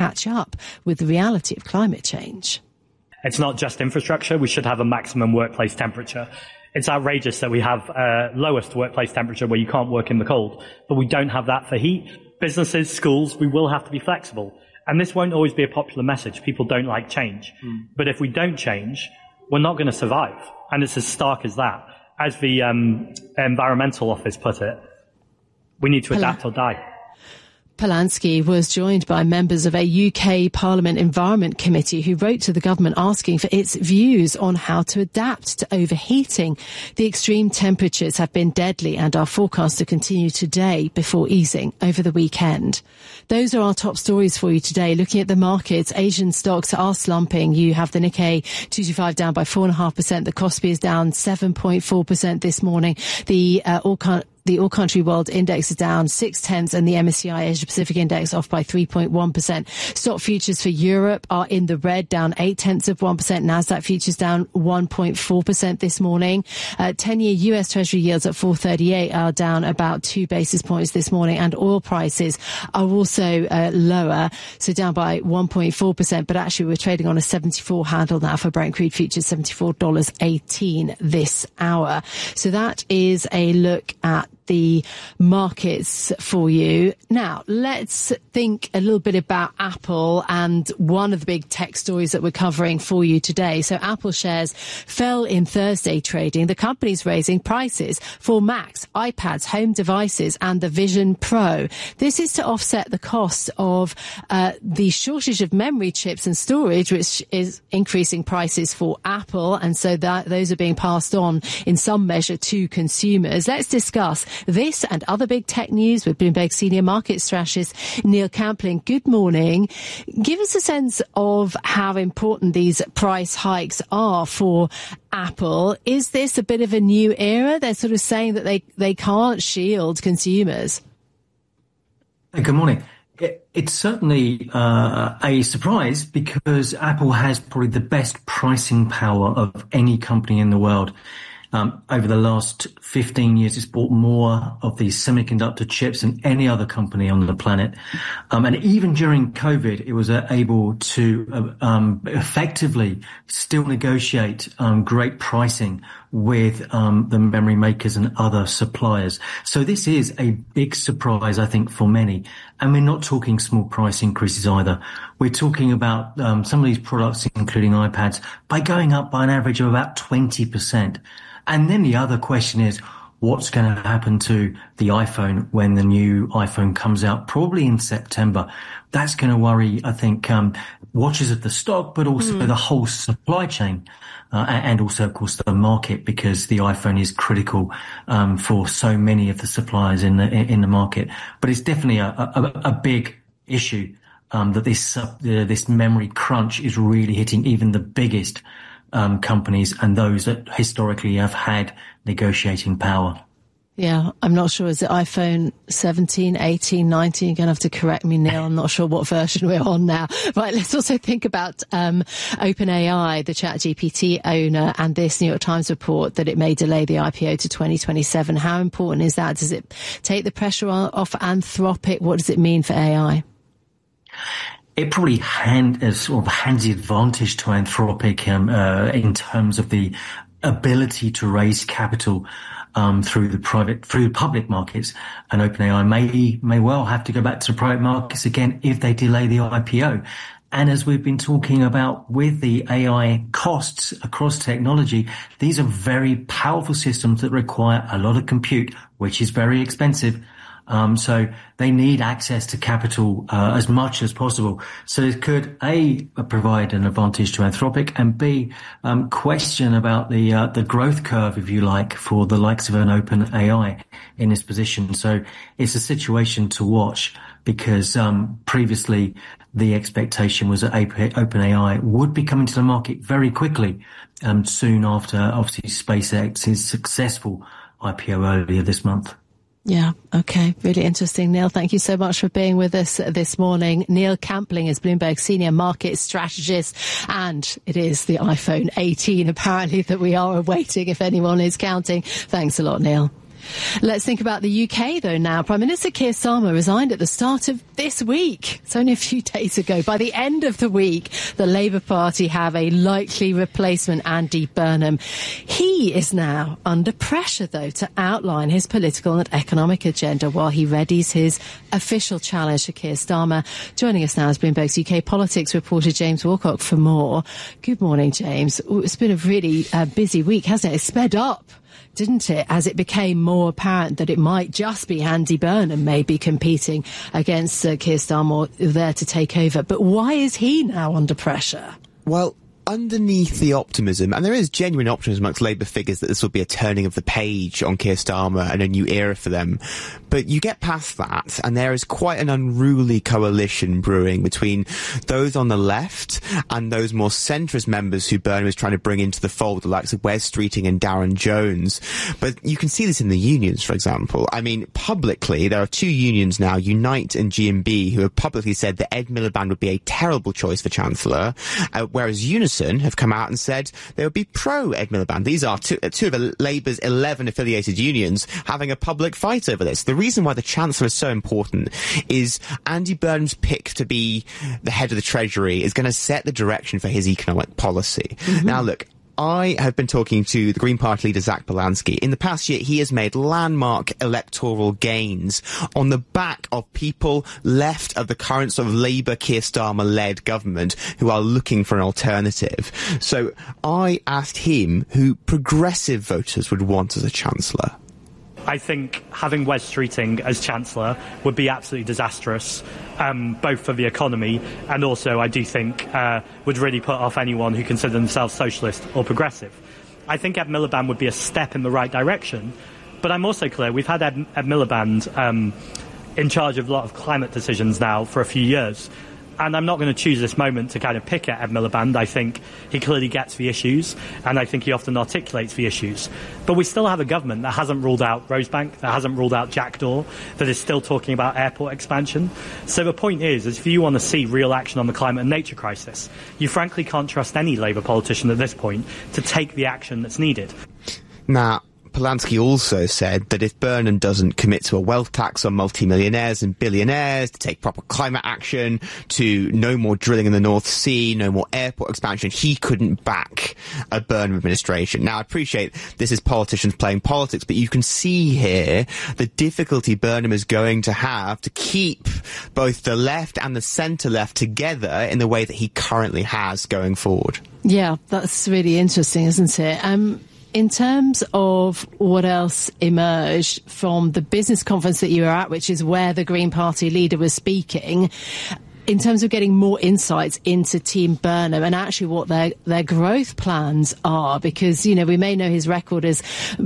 catch up with the reality of climate change. It's not just infrastructure. We should have a maximum workplace temperature. It's outrageous that we have lowest workplace temperature where you can't work in the cold, but we don't have that for heat. Businesses, schools, we will have to be flexible. And this won't always be a popular message. People don't like change. But if we don't change, we're not going to survive. And it's as stark as that. As the Environmental Office put it, we need to adapt or die. Polanski was joined by members of a UK Parliament Environment Committee who wrote to the government asking for its views on how to adapt to overheating. The extreme temperatures have been deadly and are forecast to continue today before easing over the weekend. Those are our top stories for you today. Looking at the markets, Asian stocks are slumping. You have the Nikkei 225 down by 4.5%. The Kospi is down 7.4% this morning. The All-Country World Index is down 0.6, and the MSCI Asia Pacific Index off by 3.1%. Stock futures for Europe are in the red, down 0.8%. Nasdaq futures down 1.4% this morning. 10-year US Treasury yields at 4.38 are down about 2 basis points this morning, and oil prices are also lower, so down by 1.4%. But actually, we're trading on a 74 handle now for Brent crude futures, $74.18 this hour. So that is a look at the markets for you. Now, let's think a little bit about Apple and one of the big tech stories that we're covering for you today. So Apple shares fell in Thursday trading. The company's raising prices for Macs, iPads, home devices and the Vision Pro. This is to offset the cost of the shortage of memory chips and storage, which is increasing prices for Apple. And so those are being passed on in some measure to consumers. Let's discuss this and other big tech news with Bloomberg senior market strategist Neil Campling. Good morning. Give us a sense of how important these price hikes are for Apple. Is this a bit of a new era? They're sort of saying that they can't shield consumers. Good morning. It's certainly a surprise because Apple has probably the best pricing power of any company in the world. Over the last 15 years, it's bought more of these semiconductor chips than any other company on the planet. And even during COVID, it was able to effectively still negotiate great pricing with the memory makers and other suppliers. So this is a big surprise, I think, for many. And we're not talking small price increases either. We're talking about some of these products, including iPads, by going up by an average of about 20%. And then the other question is, what's going to happen to the iPhone when the new iPhone comes out, probably in September? That's going to worry, I think, watchers of the stock, but also the whole supply chain, and also, of course, the market, because the iPhone is critical for so many of the suppliers in the market. But it's definitely a big issue that this memory crunch is really hitting even the biggest companies and those that historically have had negotiating power. Yeah, I'm not sure. Is it iPhone 17, 18, 19? You're going to have to correct me, Neil. I'm not sure what version we're on now. Right, let's also think about OpenAI, the ChatGPT owner, and this New York Times report that it may delay the IPO to 2027. How important is that? Does it take the pressure off Anthropic? What does it mean for AI? It probably hands the advantage to Anthropic in terms of the ability to raise capital through the public markets, and OpenAI may well have to go back to the private markets again if they delay the IPO. And as we've been talking about with the AI costs across technology, these are very powerful systems that require a lot of compute, which is very expensive. So they need access to capital as much as possible. So it could A, provide an advantage to Anthropic, and B, question about the growth curve, if you like, for the likes of an OpenAI in this position. So it's a situation to watch, because previously the expectation was that OpenAI would be coming to the market very quickly, soon after obviously SpaceX's successful IPO earlier this month. Yeah, okay. Really interesting, Neil. Thank you so much for being with us this morning. Neil Campling is Bloomberg senior market strategist, and it is the iPhone 18 apparently that we are awaiting, if anyone is counting. Thanks a lot, Neil. Let's think about the UK, though, now. Prime Minister Keir Starmer resigned at the start of this week. It's only a few days ago. By the end of the week, the Labour Party have a likely replacement, Andy Burnham. He is now under pressure, though, to outline his political and economic agenda while he readies his official challenge to Keir Starmer. Joining us now is Bloomberg's UK politics reporter James Woolcock for more. Good morning, James. It's been a really busy week, hasn't it? It's sped up, didn't it, as it became more apparent that it might just be Andy Burnham maybe competing against Keir Starmer there to take over. But why is he now under pressure? Well, underneath the optimism, and there is genuine optimism amongst Labour figures that this will be a turning of the page on Keir Starmer and a new era for them. But you get past that, and there is quite an unruly coalition brewing between those on the left and those more centrist members who Burnham is trying to bring into the fold, the likes of Wes Streeting and Darren Jones. But you can see this in the unions, for example. I mean, publicly, there are two unions now, Unite and GMB, who have publicly said that Ed Miliband would be a terrible choice for Chancellor, whereas Unison have come out and said they would be pro Ed Miliband. These are two of Labour's 11 affiliated unions having a public fight over this. The reason why the Chancellor is so important is Andy Burnham's pick to be the head of the Treasury is going to set the direction for his economic policy. Mm-hmm. Now, look, I have been talking to the Green Party leader, Zach Belansky. In the past year, he has made landmark electoral gains on the back of people left of the current sort of Labour Keir Starmer-led government who are looking for an alternative. So I asked him who progressive voters would want as a Chancellor. I think having Wes Streeting as Chancellor would be absolutely disastrous, both for the economy and also, I do think, would really put off anyone who consider themselves socialist or progressive. I think Ed Miliband would be a step in the right direction, but I'm also clear we've had Ed Miliband in charge of a lot of climate decisions now for a few years. And I'm not going to choose this moment to kind of pick at Ed Miliband. I think he clearly gets the issues, and I think he often articulates the issues. But we still have a government that hasn't ruled out Rosebank, that hasn't ruled out Jackdaw, that is still talking about airport expansion. So the point is if you want to see real action on the climate and nature crisis, you frankly can't trust any Labour politician at this point to take the action that's needed. Now, Polanski also said that if Burnham doesn't commit to a wealth tax on multimillionaires and billionaires, to take proper climate action, to no more drilling in the North Sea, no more airport expansion, he couldn't back a Burnham administration. Now, I appreciate this is politicians playing politics, but you can see here the difficulty Burnham is going to have to keep both the left and the centre-left together in the way that he currently has going forward. Yeah, that's really interesting, isn't it? In terms of what else emerged from the business conference that you were at, which is where the Green Party leader was speaking, in terms of getting more insights into Team Burnham and actually what their growth plans are, because, you know, we may know his record as,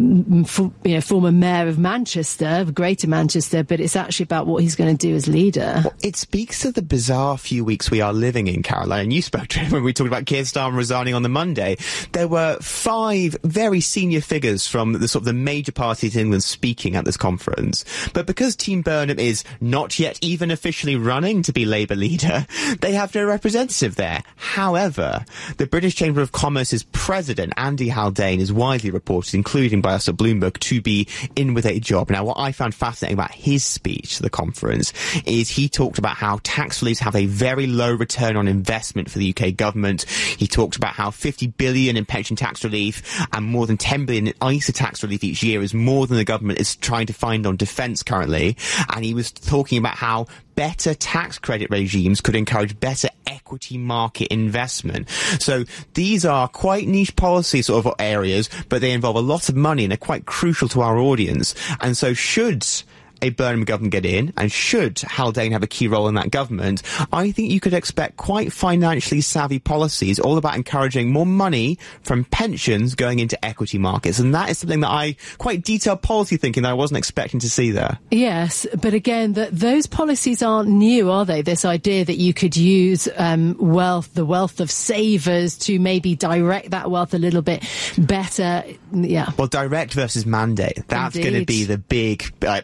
former mayor of Manchester, of Greater Manchester, but it's actually about what he's going to do as leader. Well, it speaks to the bizarre few weeks we are living in, Caroline, and you spoke to him when we talked about Keir Starmer resigning on the Monday. There were 5 very senior figures from the sort of the major parties in England speaking at this conference. But because Team Burnham is not yet even officially running to be Labour leader, they have no representative there. However, the British Chamber of Commerce's president, Andy Haldane, is widely reported, including by us at Bloomberg, to be in with a job. Now, what I found fascinating about his speech to the conference is he talked about how tax reliefs have a very low return on investment for the UK government. He talked about how 50 billion in pension tax relief and more than 10 billion in ISA tax relief each year is more than the government is trying to find on defence currently. And he was talking about how better tax credit regimes could encourage better equity market investment. So these are quite niche policy sort of areas, but they involve a lot of money and are quite crucial to our audience. And so should a Burnham government get in, and should Haldane have a key role in that government, I think you could expect quite financially savvy policies all about encouraging more money from pensions going into equity markets. And that is something that quite detailed policy thinking that I wasn't expecting to see there. Yes, but again, those policies aren't new, are they? This idea that you could use the wealth of savers to maybe direct that wealth a little bit better. Yeah. Well, direct versus mandate. That's going to be the big pivot point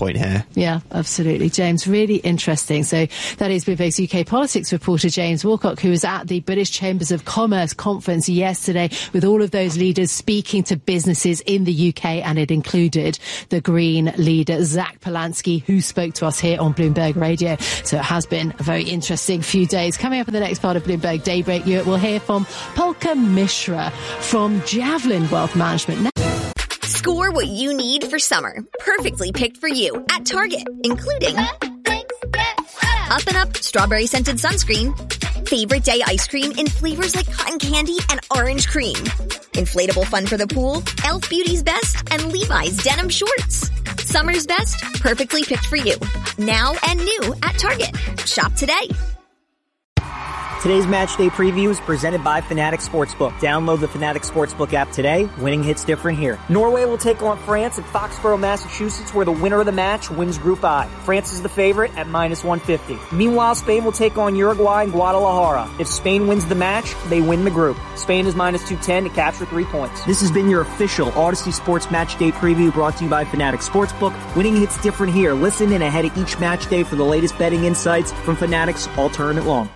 point here. Yeah, absolutely, James. Really interesting. So that is Bloomberg's UK politics reporter, James Woolcock, who was at the British Chambers of Commerce conference yesterday with all of those leaders speaking to businesses in the UK, and it included the Green leader, Zach Polansky, who spoke to us here on Bloomberg Radio. So it has been a very interesting few days. Coming up in the next part of Bloomberg Daybreak, we'll hear from Polka Mishra from Javelin Wealth Management. Score what you need for summer. Perfectly picked for you at Target, including Up and Up strawberry scented sunscreen, favorite day ice cream in flavors like cotton candy and orange cream, inflatable fun for the pool, Elf Beauty's Best, and Levi's denim shorts. Summer's best, perfectly picked for you. Now and new at Target. Shop today. Today's match day preview is presented by Fanatics Sportsbook. Download the Fanatics Sportsbook app today. Winning hits different here. Norway will take on France at Foxborough, Massachusetts, where the winner of the match wins Group I. France is the favorite at -150. Meanwhile, Spain will take on Uruguay in Guadalajara. If Spain wins the match, they win the group. Spain is -210 to capture 3 points. This has been your official Odyssey Sports Match Day preview brought to you by Fanatics Sportsbook. Winning hits different here. Listen in ahead of each match day for the latest betting insights from Fanatics all tournament long.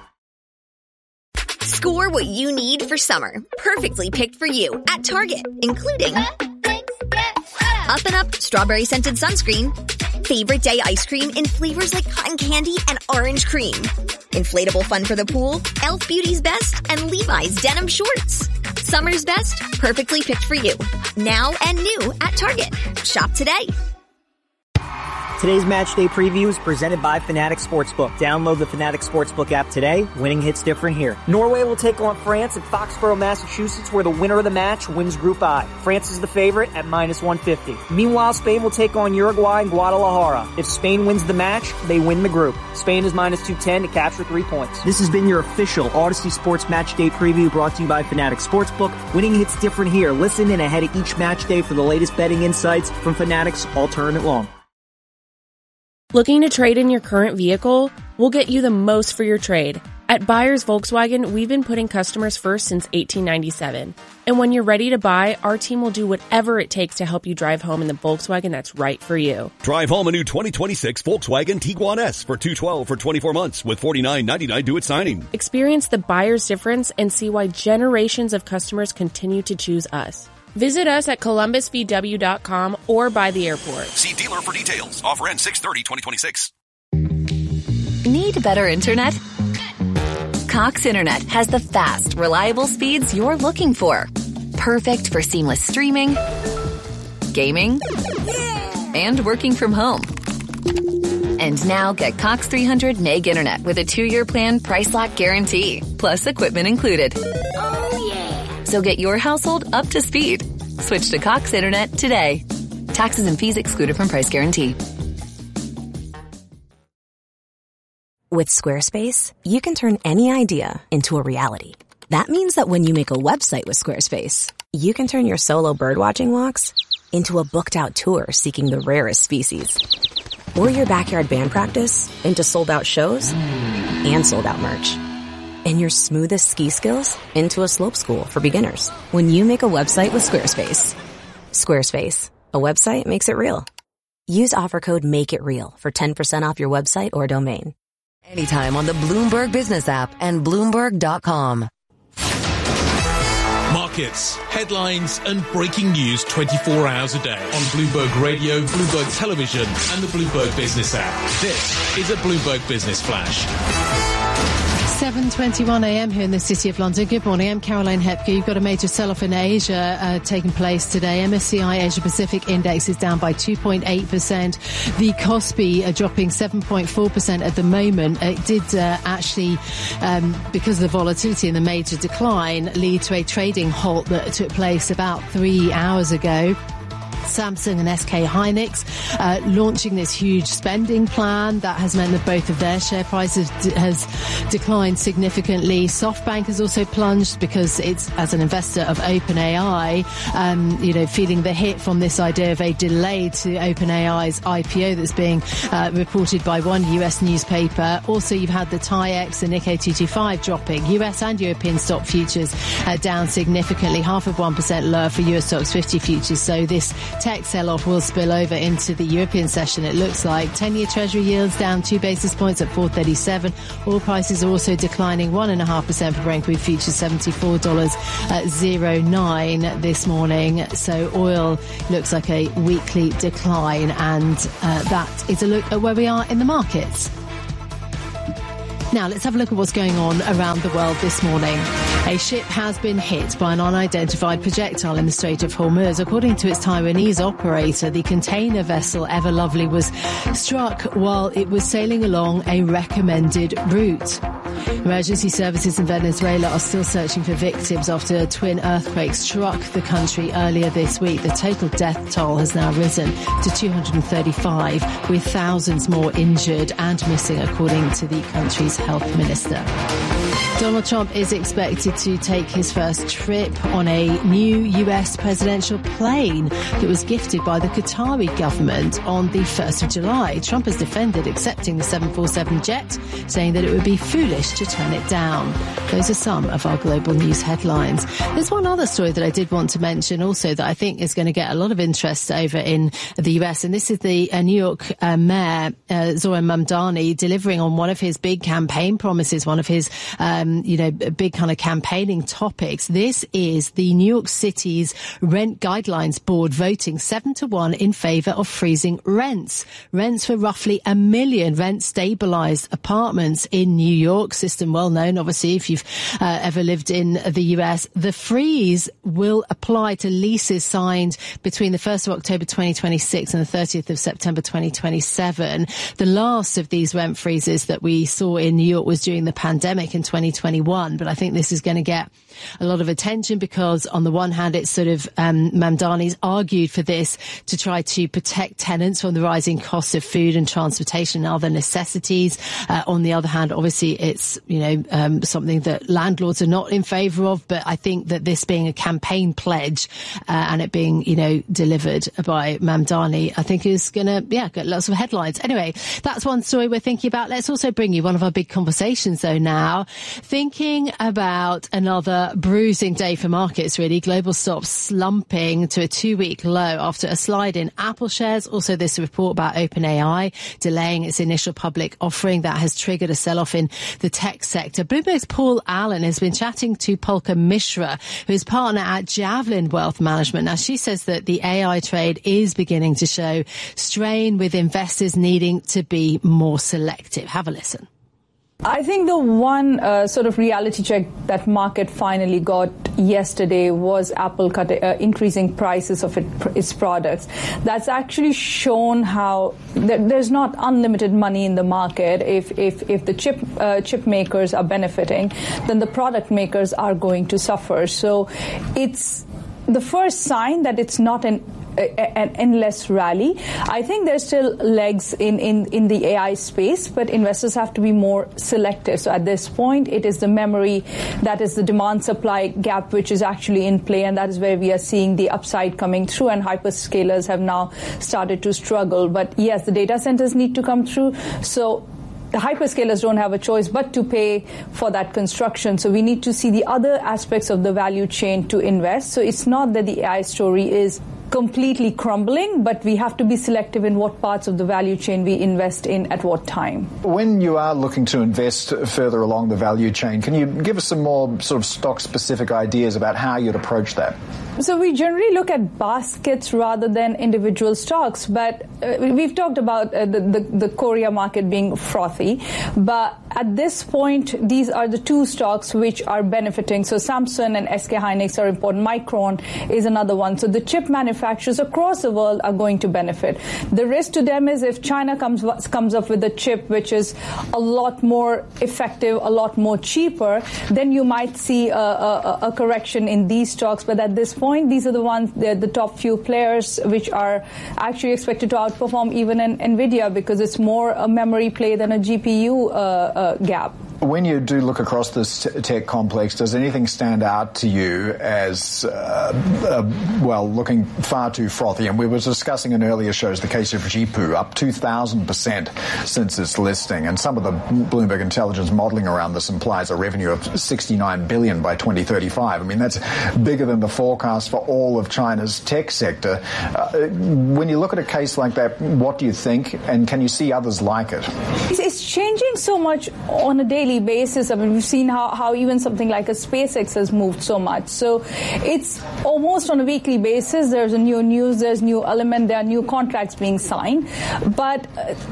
Score what you need for summer. Perfectly picked for you at Target, including Up and Up strawberry scented sunscreen, favorite day ice cream in flavors like cotton candy and orange cream, inflatable fun for the pool, Elf Beauty's Best, and Levi's denim shorts. Summer's best, perfectly picked for you. Now and new at Target. Shop today. Today's match day preview is presented by Fanatics Sportsbook. Download the Fanatics Sportsbook app today. Winning hits different here. Norway will take on France at Foxborough, Massachusetts, where the winner of the match wins Group I. France is the favorite at -150. Meanwhile, Spain will take on Uruguay in Guadalajara. If Spain wins the match, they win the group. Spain is -210 to capture 3 points. This has been your official Odyssey Sports Match Day preview brought to you by Fanatics Sportsbook. Winning hits different here. Listen in ahead of each match day for the latest betting insights from Fanatics all tournament long. Looking to trade in your current vehicle? We'll get you the most for your trade. At Buyers Volkswagen, we've been putting customers first since 1897. And when you're ready to buy, our team will do whatever it takes to help you drive home in the Volkswagen that's right for you. Drive home a new 2026 Volkswagen Tiguan S for $212 for 24 months with $49.99 due at signing. Experience the buyer's difference and see why generations of customers continue to choose us. Visit us at columbusvw.com or by the airport. See dealer for details. Offer ends 6/30/2026. Need better internet? Cox Internet has the fast, reliable speeds you're looking for. Perfect for seamless streaming, gaming, and working from home. And now get Cox 300 meg internet with a 2-year plan price lock guarantee, plus equipment included. So get your household up to speed. Switch to Cox Internet today. Taxes and fees excluded from price guarantee. With Squarespace, you can turn any idea into a reality. That means that when you make a website with Squarespace, you can turn your solo birdwatching walks into a booked-out tour seeking the rarest species. Or your backyard band practice into sold-out shows and sold-out merch. And your smoothest ski skills into a slope school for beginners. When you make a website with Squarespace. Squarespace. A website makes it real. Use offer code MAKEITREAL for 10% off your website or domain. Anytime on the Bloomberg Business app and Bloomberg.com. Markets, headlines, and breaking news 24 hours a day on Bloomberg Radio, Bloomberg Television, and the Bloomberg Business app. This is a Bloomberg Business Flash. 7:21 a.m. here in the City of London. Good morning. I'm Caroline Hepke. You've got a major sell-off in Asia taking place today. MSCI Asia Pacific Index is down by 2.8%. The Kospi dropping 7.4% at the moment. It did actually, because of the volatility and the major decline, lead to a trading halt that took place about 3 hours ago. Samsung and SK Hynix launching this huge spending plan that has meant that both of their share prices has declined significantly. SoftBank has also plunged because it's, as an investor of OpenAI, feeling the hit from this idea of a delay to OpenAI's IPO that's being reported by one US newspaper. Also, you've had the TAIEX and Nikkei 225 dropping. US and European stock futures down significantly, 0.5% lower for US stocks 50 futures. So this tech sell-off will spill over into the European session, it looks like. 10-year Treasury yields down 2 basis points at 4.37. Oil prices are also declining 1.5% for Brent crude futures, $74.09 this morning. So oil looks like a weekly decline, and that is a look at where we are in the markets. Now, let's have a look at what's going on around the world this morning. A ship has been hit by an unidentified projectile in the Strait of Hormuz. According to its Taiwanese operator, the container vessel Ever Lovely was struck while it was sailing along a recommended route. Emergency services in Venezuela are still searching for victims after a twin earthquake struck the country earlier this week. The total death toll has now risen to 235, with thousands more injured and missing, according to the country's health minister. Donald Trump is expected to take his first trip on a new US presidential plane that was gifted by the Qatari government on the 1st of July. Trump has defended accepting the 747 jet, saying that it would be foolish to turn it down. Those are some of our global news headlines. There's one other story that I did want to mention also that I think is going to get a lot of interest over in the US, and this is the New York Mayor Zohran Mamdani delivering on one of his big campaign promises, one of his big kind of campaigning topics. This is the New York City's Rent Guidelines Board voting 7-1 in favour of freezing rents. Rents for roughly 1 million rent-stabilised apartments in New York. System well known, obviously, if you've ever lived in the US. The freeze will apply to leases signed between the 1st of October 2026 and the 30th of September 2027. The last of these rent freezes that we saw in New York was during the pandemic in 2021, but I think this is going to get a lot of attention because on the one hand it's sort of Mamdani's argued for this to try to protect tenants from the rising costs of food and transportation and other necessities. On the other hand, obviously it's something that landlords are not in favour of, but I think that this being a campaign pledge and it being delivered by Mamdani, I think is going to get lots of headlines. Anyway, that's one story we're thinking about. Let's also bring you one of our big conversations though now, thinking about another bruising day for markets, really. Global stocks slumping to a 2-week low after a slide in Apple shares. Also, this report about OpenAI delaying its initial public offering that has triggered a sell-off in the tech sector. Bloomberg's Paul Allen has been chatting to Polka Mishra, who is partner at Javelin Wealth Management. Now, she says that the AI trade is beginning to show strain, with investors needing to be more selective. Have a listen. I think the one sort of reality check that market finally got yesterday was Apple increasing prices of its products. That's actually shown how there's not unlimited money in the market. If the chip makers are benefiting, then the product makers are going to suffer. So it's the first sign that it's not an endless rally. I think there's still legs in the AI space, but investors have to be more selective. So at this point, it is the memory that is the demand-supply gap which is actually in play, and that is where we are seeing the upside coming through, and hyperscalers have now started to struggle. But yes, the data centers need to come through. So the hyperscalers don't have a choice but to pay for that construction. So we need to see the other aspects of the value chain to invest. So it's not that the AI story is completely crumbling, but we have to be selective in what parts of the value chain we invest in at what time. When you are looking to invest further along the value chain, can you give us some more sort of stock-specific ideas about how you'd approach that? So we generally look at baskets rather than individual stocks, but we've talked about the Korea market being frothy, but at this point, these are the two stocks which are benefiting. So Samsung and SK Hynix are important. Micron is another one. So the chip manufacturers across the world are going to benefit. The risk to them is if China comes up with a chip which is a lot more effective, a lot more cheaper, then you might see a correction in these stocks. But at this point, these are the ones, they're the top few players which are actually expected to outperform even in NVIDIA because it's more a memory play than a GPU gap. When you do look across this tech complex, does anything stand out to you as, looking far too frothy? And we were discussing in earlier shows the case of Jipu, up 2,000% since its listing. And some of the Bloomberg Intelligence modelling around this implies a revenue of $69 billion by 2035. I mean, that's bigger than the forecast for all of China's tech sector. When you look at a case like that, what do you think? And can you see others like it? It's changing so much on a daily basis. I mean, we've seen how even something like a SpaceX has moved so much. So it's almost on a weekly basis. There's a new news, there's new element, there are new contracts being signed. But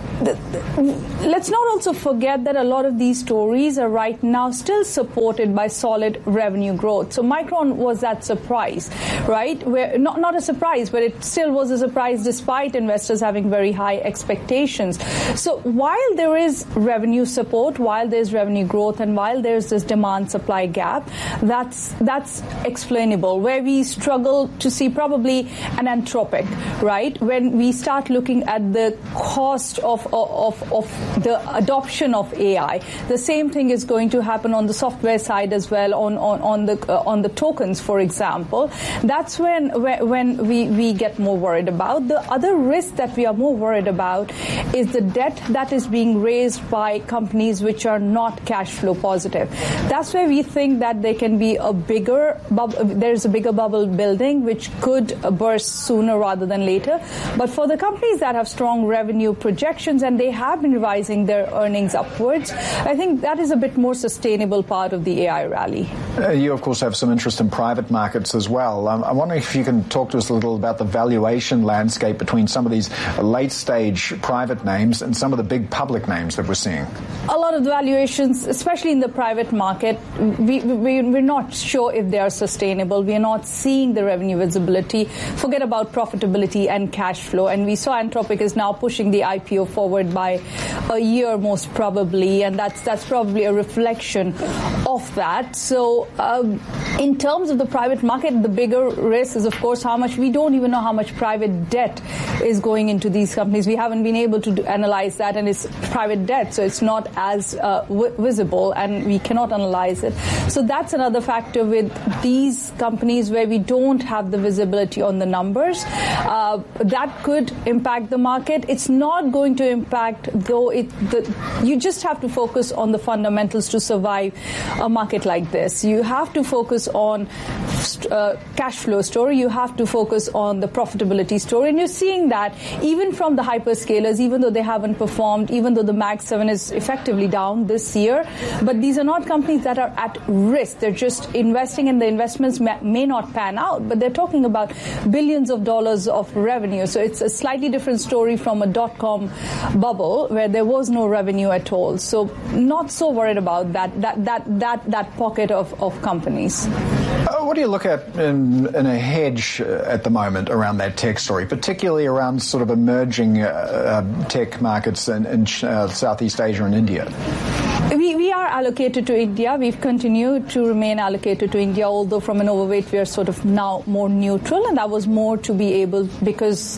let's not also forget that a lot of these stories are right now still supported by solid revenue growth. So Micron was that surprise, right? Where not a surprise, but it still was a surprise despite investors having very high expectations. So while there is revenue support, while there's revenue growth, and while there's this demand-supply gap, that's explainable. Where we struggle to see probably an Anthropic, right? When we start looking at the cost of the adoption of AI, the same thing is going to happen on the software side as well, on the tokens, for example. That's when we get more worried about. The other risk that we are more worried about is the debt that is being raised by companies which are not cash flow positive. That's where we think that there can be a bigger bubble. There's a bigger bubble building which could burst sooner rather than later. But for the companies that have strong revenue projections and they have been revising their earnings upwards, I think that is a bit more sustainable part of the AI rally. You, of course, have some interest in private markets as well. I'm wondering if you can talk to us a little about the valuation landscape between some of these late-stage private names and some of the big public names that we're seeing. A lot of the valuations, especially in the private market, we're not sure if they are sustainable. We are not seeing the revenue visibility. Forget about profitability and cash flow. And we saw Anthropic is now pushing the IPO forward by a year most probably, and that's probably a reflection of that. So in terms of the private market, the bigger risk is, of course, how much, we don't even know how much private debt is going into these companies. We haven't been able to analyze that, and it's private debt, so it's not as visible, and we cannot analyze it. So that's another factor with these companies where we don't have the visibility on the numbers. That could impact the market. It's not going to impact, though. You just have to focus on the fundamentals to survive a market like this. You have to focus on cash flow story. You have to focus on the profitability story. And you're seeing that even from the hyperscalers, even though they haven't performed, even though the Mag 7 is effectively down this year. But these are not companies that are at risk. They're just investing, and the investments may not pan out. But they're talking about billions of dollars of revenue. So it's a slightly different story from a dot-com bubble where there was no revenue at all. So not so worried about that pocket of companies. What do you look at in a hedge at the moment around that tech story, particularly around sort of emerging tech markets in Southeast Asia and India? We are allocated to India. We've continued to remain allocated to India, although from an overweight we are sort of now more neutral, and that was more to be able, because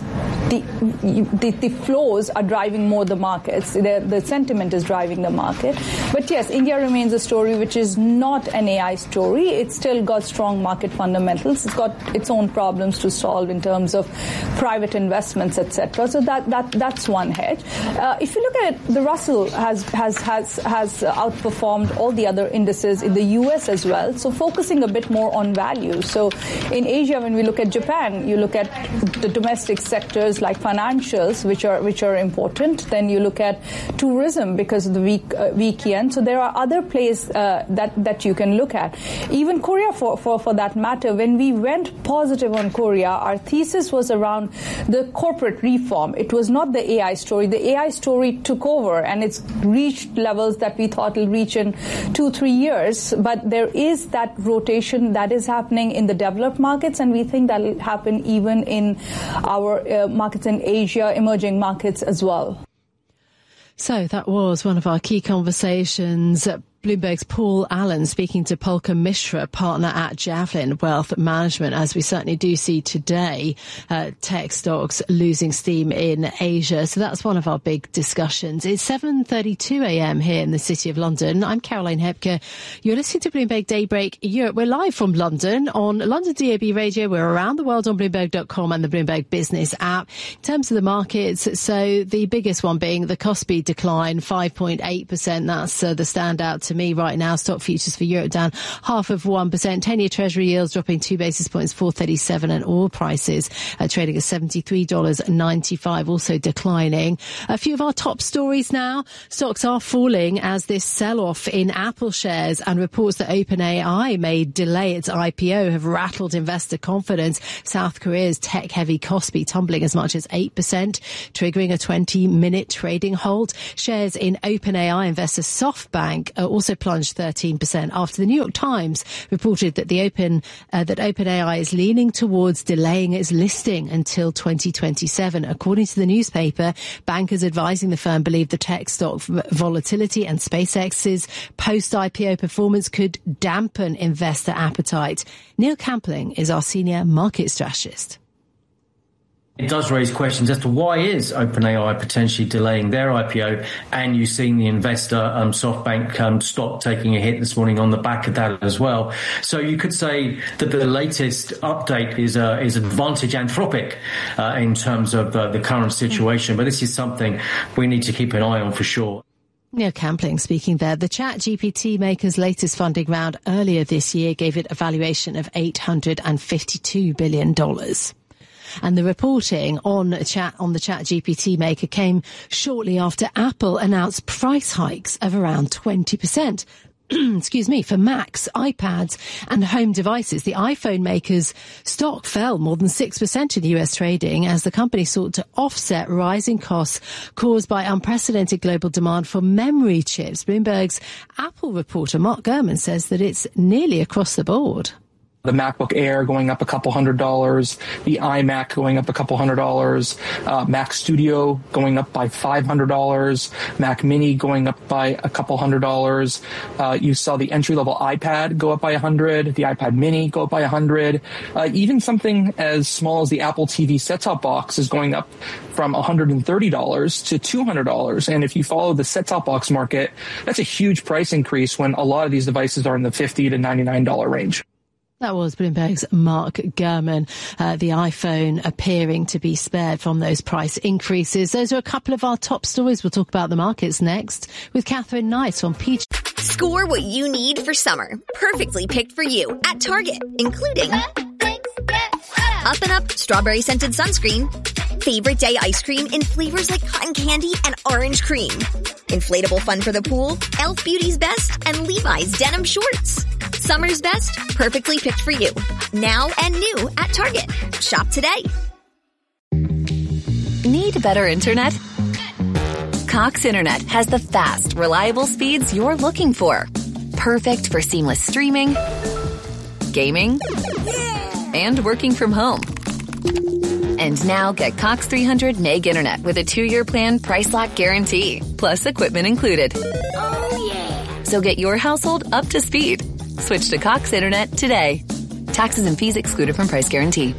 the flows are driving more the markets. The sentiment is driving the market. But yes, India remains a story which is not an AI story. It's still got strong market fundamentals. It's got its own problems to solve in terms of private investments, etc. So that's one hedge. If you look at it, the Russell has outperformed all the other indices in the US as well. So focusing a bit more on value. So in Asia, when we look at Japan, you look at the domestic sectors like financials, which are important. Then you look at tourism because of the weak yen. So there are other places that you can look at. Even Korea, for that matter, when we went positive on Korea, our thesis was around the corporate reform. It was not the AI story. The AI story took over, and it's reached levels that we thought it'll reach in 2-3 years. But there is that rotation that is happening in the developed markets, and we think that'll happen even in our markets in Asia, emerging markets as well. So that was one of our key conversations Bloomberg's Paul Allen speaking to Polka Mishra, partner at Javelin Wealth Management. As we certainly do see today, tech stocks losing steam in Asia. So that's one of our big discussions. It's 7:32 a.m. here in the City of London. I'm Caroline Hepker. You're listening to Bloomberg Daybreak Europe. We're live from London on London DAB Radio. We're around the world on Bloomberg.com and the Bloomberg Business app. In terms of the markets, so the biggest one being the Kospi decline, 5.8%. That's the standout to me right now. Stock futures for Europe down 0.5%. 10-year Treasury yields dropping 2 basis points, 4.37, and oil prices trading at $73.95, also declining. A few of our top stories now. Stocks are falling as this sell-off in Apple shares and reports that OpenAI may delay its IPO have rattled investor confidence. South Korea's tech-heavy Kospi tumbling as much as 8%, triggering a 20-minute trading hold. Shares in OpenAI investor SoftBank also plunged 13% after the New York Times reported that that OpenAI is leaning towards delaying its listing until 2027. According to the newspaper, bankers advising the firm believe the tech stock volatility and SpaceX's post-IPO performance could dampen investor appetite. Neil Campling is our senior market strategist. It does raise questions as to why is OpenAI potentially delaying their IPO, and you've seen the investor SoftBank stock taking a hit this morning on the back of that as well. So you could say that the latest update is advantage Anthropic in terms of the current situation, but this is something we need to keep an eye on for sure. Neil Campling speaking there. The ChatGPT maker's latest funding round earlier this year gave it a valuation of $852 billion. And the reporting on the ChatGPT maker came shortly after Apple announced price hikes of around 20%. For Macs, iPads and home devices. The iPhone maker's stock fell more than 6% in US trading as the company sought to offset rising costs caused by unprecedented global demand for memory chips. Bloomberg's Apple reporter Mark Gurman says that it's nearly across the board. The MacBook Air going up a couple $100, the iMac going up a couple $100, Mac Studio going up by $500, Mac Mini going up by a couple $100. You saw the entry-level iPad go up by $100, the iPad Mini go up by $100. Even something as small as the Apple TV set-top box is going up from $130 to $200. And if you follow the set-top box market, that's a huge price increase when a lot of these devices are in the $50 to $99 range. That was Bloomberg's Mark Gurman. The iPhone appearing to be spared from those price increases. Those are a couple of our top stories. We'll talk about the markets next with Catherine Knight on Peach. Score what you need for summer. Perfectly picked for you at Target, including Up and Up strawberry scented sunscreen, favorite day ice cream in flavors like cotton candy and orange cream, inflatable fun for the pool, Elf Beauty's Best, and Levi's denim shorts. Summer's best, perfectly picked for you. Now and new at Target. Shop today. Need better internet? Cox Internet has the fast, reliable speeds you're looking for. Perfect for seamless streaming, gaming, and working from home. And now get Cox 300 meg internet with a 2-year plan price lock guarantee, plus equipment included. Oh yeah! So get your household up to speed. Switch to Cox Internet today. Taxes and fees excluded from price guarantee.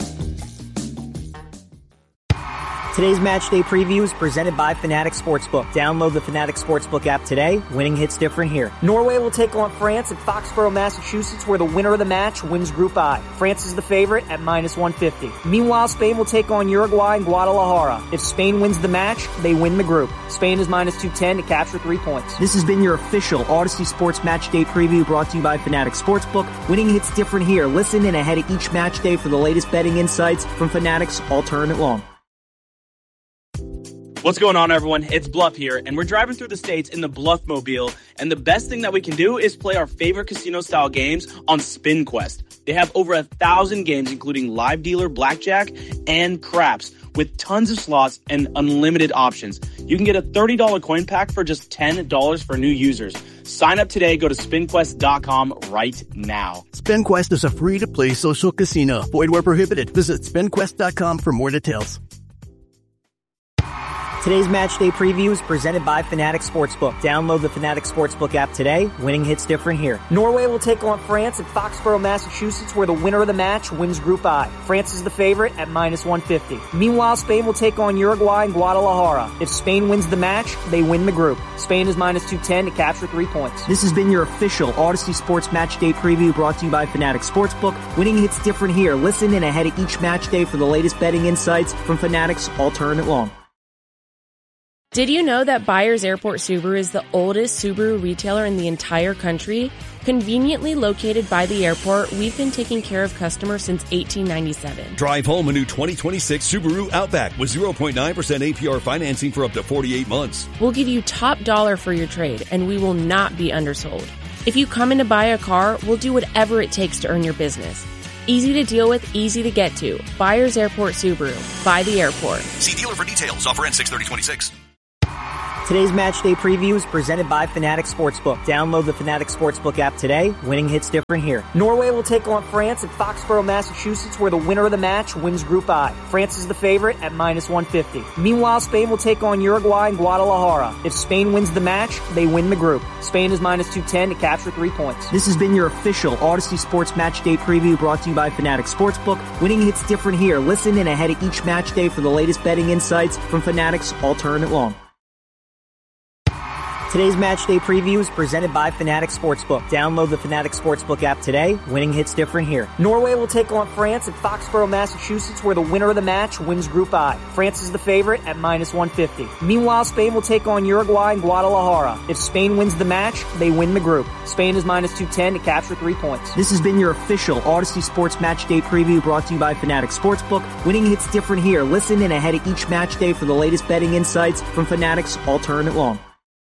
Today's match day preview is presented by Fanatic Sportsbook. Download the Fanatic Sportsbook app today. Winning hits different here. Norway will take on France at Foxborough, Massachusetts, where the winner of the match wins Group I. France is the favorite at -150. Meanwhile, Spain will take on Uruguay in Guadalajara. If Spain wins the match, they win the group. Spain is -210 to capture 3 points. This has been your official Odyssey Sports Match Day preview brought to you by Fanatic Sportsbook. Winning hits different here. Listen in ahead of each match day for the latest betting insights from Fanatic's All Tournament Long. What's going on, everyone? It's Bluff here, and we're driving through the states in the Bluffmobile, and the best thing that we can do is play our favorite casino-style games on SpinQuest. They have over 1,000 games, including live dealer, blackjack, and craps, with tons of slots and unlimited options. You can get a $30 coin pack for just $10 for new users. Sign up today. Go to SpinQuest.com right now. SpinQuest is a free-to-play social casino. Void where prohibited. Visit SpinQuest.com for more details. Today's match day preview is presented by Fanatics Sportsbook. Download the Fanatics Sportsbook app today. Winning hits different here. Norway will take on France at Foxborough, Massachusetts, where the winner of the match wins Group I. France is the favorite at -150. Meanwhile, Spain will take on Uruguay in Guadalajara. If Spain wins the match, they win the group. Spain is -210 to capture 3 points. This has been your official Odyssey Sports Match Day preview brought to you by Fanatics Sportsbook. Winning hits different here. Listen in ahead of each match day for the latest betting insights from Fanatics all tournament long. Did you know that Byers Airport Subaru is the oldest Subaru retailer in the entire country? Conveniently located by the airport, we've been taking care of customers since 1897. Drive home a new 2026 Subaru Outback with 0.9% APR financing for up to 48 months. We'll give you top dollar for your trade, and we will not be undersold. If you come in to buy a car, we'll do whatever it takes to earn your business. Easy to deal with, easy to get to. Byers Airport Subaru. By the airport. See dealer for details. Offer ends 6/30/26. Today's match day preview is presented by Fanatics Sportsbook. Download the Fanatics Sportsbook app today. Winning hits different here. Norway will take on France at Foxborough, Massachusetts, where the winner of the match wins Group I. France is the favorite at -150. Meanwhile, Spain will take on Uruguay in Guadalajara. If Spain wins the match, they win the group. Spain is -210 to capture 3 points. This has been your official Odyssey Sports Match Day preview brought to you by Fanatics Sportsbook. Winning hits different here. Listen in ahead of each match day for the latest betting insights from Fanatics all tournament long. Today's match day preview is presented by Fanatics Sportsbook. Download the Fanatics Sportsbook app today. Winning hits different here. Norway will take on France at Foxborough, Massachusetts, where the winner of the match wins Group I. France is the favorite at -150. Meanwhile, Spain will take on Uruguay in Guadalajara. If Spain wins the match, they win the group. Spain is -210 to capture 3 points. This has been your official Odyssey Sports Match Day preview brought to you by Fanatics Sportsbook. Winning hits different here. Listen in ahead of each match day for the latest betting insights from Fanatics all tournament long.